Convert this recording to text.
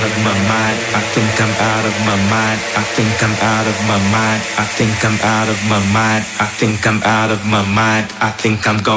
out of my mind. I think I'm out of my mind. I think I'm out of my mind. I think I'm out of my mind. I think I'm out of my mind. I think I'm going